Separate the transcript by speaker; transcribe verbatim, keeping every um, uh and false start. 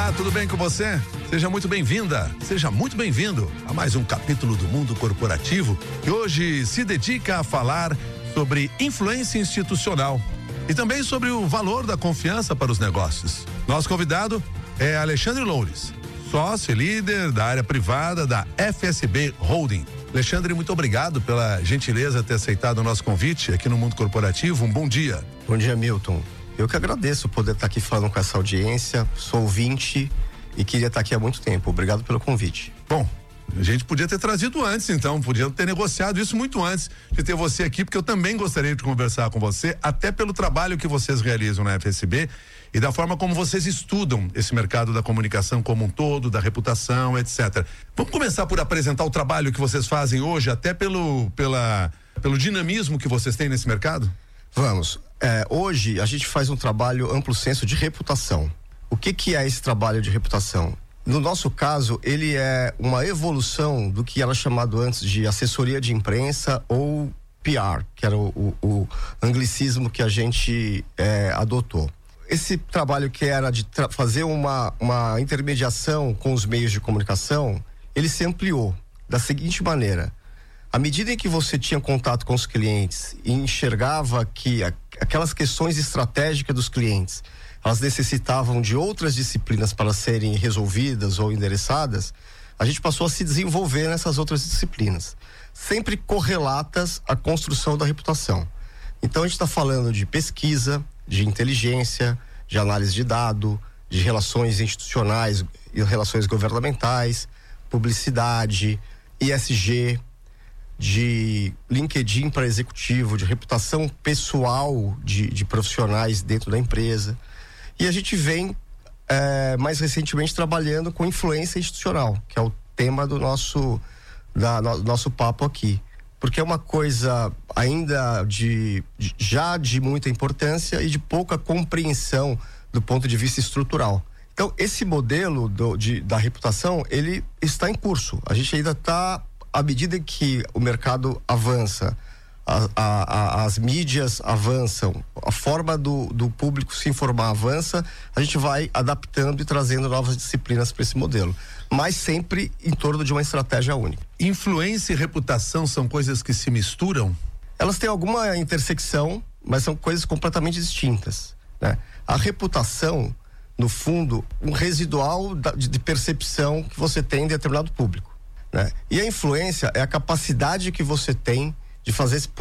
Speaker 1: Olá, tudo bem com você? Seja muito bem-vinda, seja muito bem-vindo a mais um capítulo do Mundo Corporativo, que hoje se dedica a falar sobre influência institucional e também sobre o valor da confiança para os negócios. Nosso convidado é Alexandre Loures, sócio e líder da área privada da F S B Holding. Alexandre, muito obrigado pela gentileza de ter aceitado o nosso convite aqui no Mundo Corporativo. Um bom dia.
Speaker 2: Bom dia, Milton. Eu que agradeço poder estar aqui falando com essa audiência. Sou ouvinte e queria estar aqui há muito tempo. Obrigado pelo convite.
Speaker 1: Bom, a gente podia ter trazido antes, então, podia ter negociado isso muito antes de ter você aqui, porque eu também gostaria de conversar com você, até pelo trabalho que vocês realizam na F S B e da forma como vocês estudam esse mercado da comunicação como um todo, da reputação, etcétera. Vamos começar por apresentar o trabalho que vocês fazem hoje, até pelo, pela, pelo dinamismo que vocês têm nesse mercado?
Speaker 2: Vamos. É, hoje a gente faz um trabalho amplo senso de reputação. O que que é esse trabalho de reputação? No nosso caso, ele é uma evolução do que era chamado antes de assessoria de imprensa ou P R, que era o, o, o anglicismo que a gente é, adotou. Esse trabalho que era de tra- fazer uma, uma intermediação com os meios de comunicação, ele se ampliou da seguinte maneira: à medida em que você tinha contato com os clientes e enxergava que a, aquelas questões estratégicas dos clientes, elas necessitavam de outras disciplinas para serem resolvidas ou endereçadas, a gente passou a se desenvolver nessas outras disciplinas, sempre correlatas à construção da reputação. Então a gente está falando de pesquisa, de inteligência, de análise de dado, de relações institucionais e relações governamentais, publicidade, I S G, de LinkedIn para executivo, de reputação pessoal de, de profissionais dentro da empresa. E a gente vem é, mais recentemente trabalhando com influência institucional, que é o tema do nosso, da, no, nosso papo aqui. Porque é uma coisa ainda de, de já de muita importância e de pouca compreensão do ponto de vista estrutural. Então, esse modelo do, de, da reputação, ele está em curso. A gente ainda está, à medida que o mercado avança, a, a, a, as mídias avançam, a forma do, do público se informar avança, a gente vai adaptando e trazendo novas disciplinas para esse modelo, mas sempre em torno de uma estratégia única.
Speaker 1: Influência e reputação são coisas que se misturam?
Speaker 2: Elas têm alguma intersecção, mas são coisas completamente distintas, né? A reputação, no fundo, um residual de percepção que você tem em determinado público, né? E a influência é a capacidade que você tem de fazer esse